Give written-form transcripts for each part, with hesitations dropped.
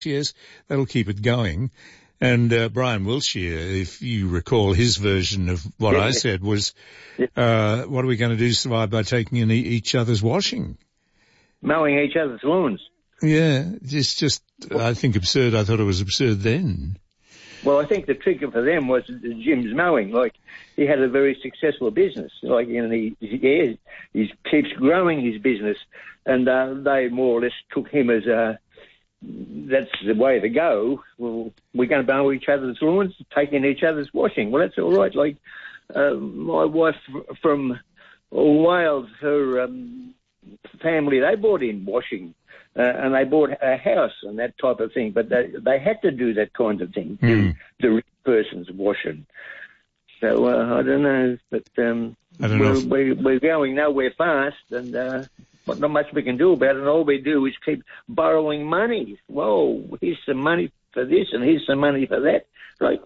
Yes, that'll keep it going. And Brian Wiltshire, if you recall his version of what I said was, what are we going to do to survive by taking in each other's washing? Mowing each other's lawns. Yeah, it's just, I think absurd. I thought it was absurd then. Well, I think the trigger for them was Jim's mowing. Like, he had a very successful business. Like, you know, he keeps growing his business, and they more or less took him as that's the way to go. Well, we're going to mow each other's lawns, take in each other's washing. Well, that's all right. Like, my wife from Wales, her family, they bought in washing. And they bought a house and that type of thing, but they had to do that kind of thing, the rich person's washing. So I don't know, but we're going nowhere fast, and not much we can do about it. And all we do is keep borrowing money. Whoa, here's some money for this, and here's some money for that. Like,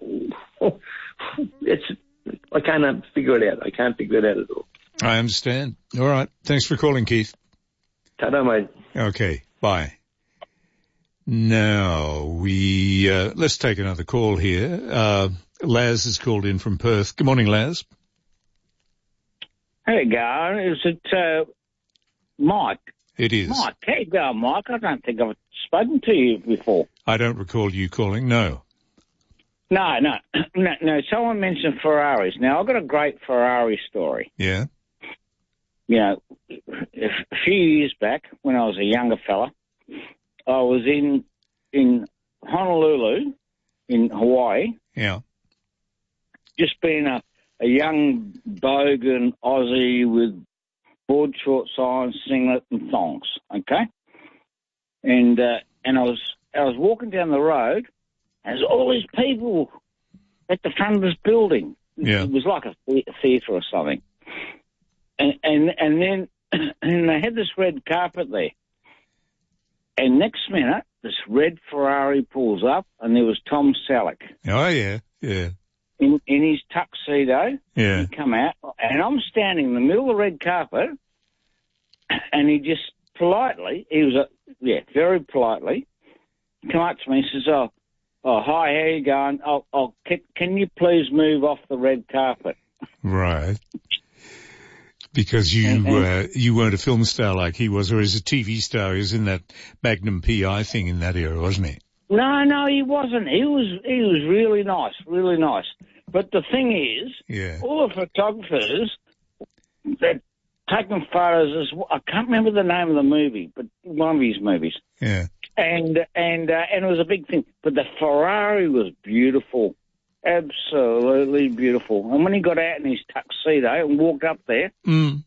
I can't figure it out. I can't figure it out at all. I understand. All right, thanks for calling, Keith. Ta-da, mate. Okay. Bye. Now, let's take another call here. Laz has called in from Perth. Good morning, Laz. Hey, Gar. Is it Mike? It is. Mike. Hey, Gar, Mike. I don't think I've spoken to you before. I don't recall you calling, no. No. Someone mentioned Ferraris. Now, I've got a great Ferrari story. Yeah. You know, a few years back, when I was a younger fella, I was in Honolulu, in Hawaii. Yeah. Just being a young bogan Aussie with board shorts on, singlet and thongs. Okay, and I was walking down the road, and there's all these people at the front of this building. Yeah. It was like a theatre or something. And then and they had this red carpet there. And next minute, this red Ferrari pulls up, and there was Tom Selleck. Oh, yeah. In his tuxedo. Yeah. He come out, and I'm standing in the middle of the red carpet, and he just politely, very politely, come up to me and says, oh, hi, how you going? Can you please move off the red carpet? Right. Because you weren't a film star like he was, or as a TV star. He was in that Magnum PI thing in that era, wasn't he? No, he wasn't. He was really nice, really nice. But the thing is, all the photographers that taken photos, I can't remember the name of the movie, but one of his movies. Yeah. And it was a big thing. But the Ferrari was beautiful. Absolutely beautiful. And when he got out in his tuxedo and walked up there, and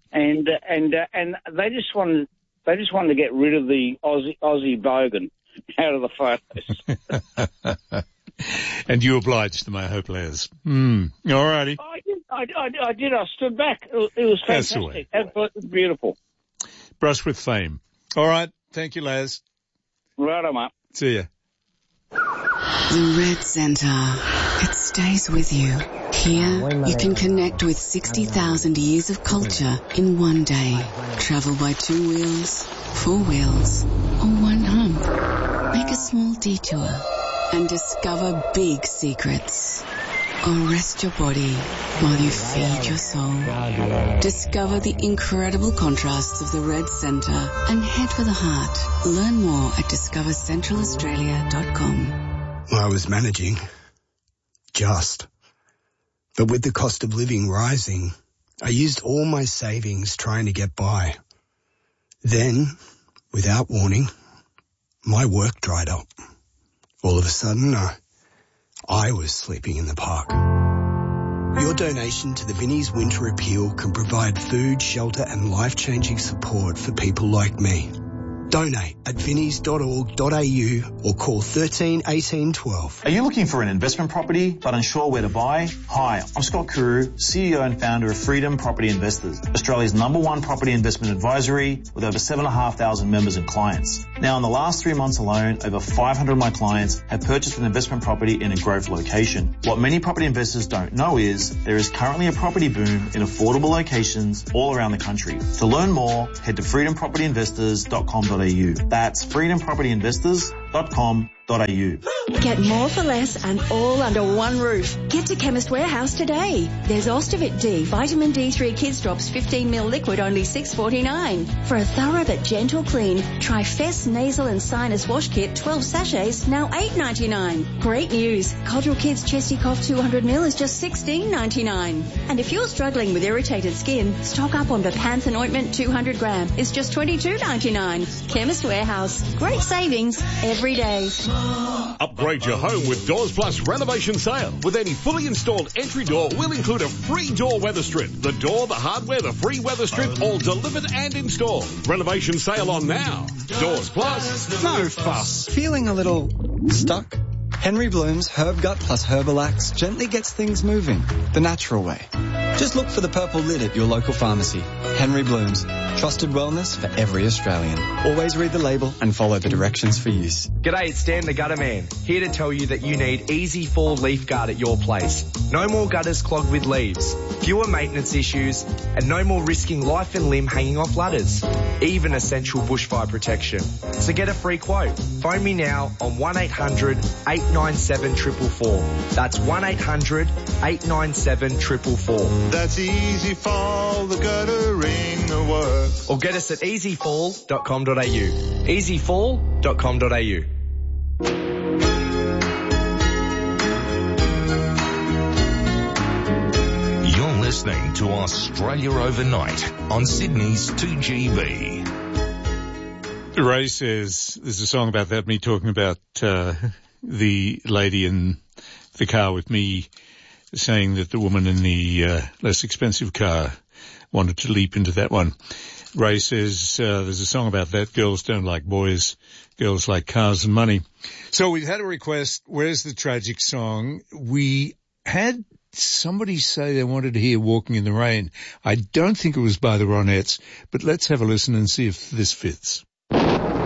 they just wanted to get rid of the Aussie bogan out of the photos. And you obliged them, I hope, Les. All righty. I did. I stood back. It was fantastic. Absolutely beautiful. Brush with fame. All right. Thank you, Les. Right on, mate. See ya. The Red Centre. It stays with you. Here, you can connect with 60,000 years of culture in one day. Travel by 2 wheels, 4 wheels, or one hump. Make a small detour and discover big secrets. Or rest your body while you feed your soul. Discover the incredible contrasts of the Red Centre and head for the heart. Learn more at discovercentralaustralia.com. I was managing. But with the cost of living rising, I used all my savings trying to get by. Then, without warning, my work dried up. All of a sudden, I was sleeping in the park. Your donation to the Vinnie's Winter Appeal can provide food, shelter and life-changing support for people like me. Donate at vinnies.org.au or call 13 18 12. Are you looking for an investment property but unsure where to buy? Hi, I'm Scott Kuru, CEO and founder of Freedom Property Investors, Australia's #1 property investment advisory with over 7,500 members and clients. Now, in the last 3 months alone, over 500 of my clients have purchased an investment property in a growth location. What many property investors don't know is there is currently a property boom in affordable locations all around the country. To learn more, head to freedompropertyinvestors.com.au. That's freedompropertyinvestors.com.au. chemistwarehouse.com.au. Get more for less and all under one roof. Get to Chemist Warehouse today. There's Ostovit D, Vitamin D3 Kids Drops 15ml liquid, only $6.49. For a thorough but gentle clean, try Fess Nasal and Sinus Wash Kit 12 sachets, now $8.99. Great news. Codral Kids Chesty Cough 200ml is just $16.99. And if you're struggling with irritated skin, stock up on Bepanthen Ointment 200 gram. It's just $22.99. Chemist Warehouse. Great savings every day. Upgrade your home with Doors Plus renovation sale. With any fully installed entry door, we'll include a free door weather strip. The door, the hardware, the free weather strip, all delivered and installed. Renovation sale on now. Doors Plus. No fuss. Feeling a little stuck? Henry Bloom's Herb Gut plus Herbalax gently gets things moving the natural way. Just look for the purple lid at your local pharmacy. Henry Bloom's. Trusted wellness for every Australian. Always read the label and follow the directions for use. G'day, it's Dan the Gutter Man. Here to tell you that you need Easy Fall Leaf Guard at your place. No more gutters clogged with leaves, fewer maintenance issues, and no more risking life and limb hanging off ladders. Even essential bushfire protection. So get a free quote. Phone me now on 1-800-897-444. That's 1-800-897-444. That's Easy Fall, the guttering the works. Or get us at easyfall.com.au. easyfall.com.au. You're listening to Australia Overnight on Sydney's 2GB. Ray says, there's a song about that, me talking about the lady in the car with me saying that the woman in the less expensive car wanted to leap into that one. Ray says there's a song about that. Girls don't like boys. Girls like cars and money. So we've had a request. Where's the tragic song? We had somebody say they wanted to hear Walking in the Rain. I don't think it was by the Ronettes, but let's have a listen and see if this fits.